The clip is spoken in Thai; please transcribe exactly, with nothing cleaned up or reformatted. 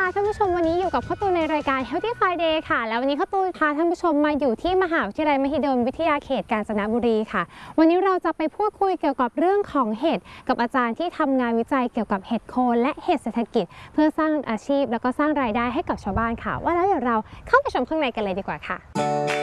ท่านผู้ชมวันนี้อยู่กับข้าวตูนในรายการ Healthy Friday ค่ะแล้ววันนี้ข้าวตูนพาท่านผู้ชมมาอยู่ที่มหาวิทยาลัยมหิดลวิทยาเขตกาญจนบุรีค่ะวันนี้เราจะไปพูดคุยเกี่ยวกับเรื่องของเห็ดกับอาจารย์ที่ทำงานวิจัยเกี่ยวกับเห็ดโคนและเห็ดเศรษฐกิจเพื่อสร้างอาชีพแล้วก็สร้างรายได้ให้กับชาวบ้านค่ะว่าแล้วเดี๋ยวเราเข้าไปชมข้างในกันเลยดีกว่าค่ะ